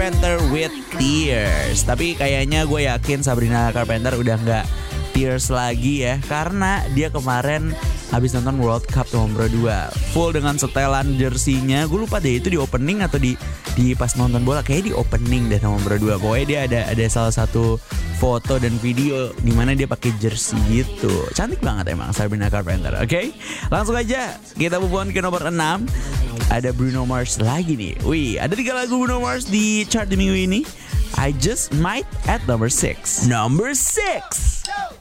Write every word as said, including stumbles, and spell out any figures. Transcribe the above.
Carpenter with Tears. Tapi kayaknya gue yakin Sabrina Carpenter udah gak Tears lagi ya, karena dia kemarin habis nonton World Cup nomor dua full dengan setelan jersinya. Gue lupa deh itu di opening atau di di pas nonton bola, kayaknya di opening deh nomor dua. Pokoknya dia ada ada salah satu foto dan video di mana dia pakai jersey gitu. Cantik banget emang Sabrina Carpenter. Oke, okay? Langsung aja kita move on ke nomor enam. Ada Bruno Mars lagi nih. Wih, ada tiga lagu Bruno Mars di chart di minggu ini. I Just Might at number six. Number six.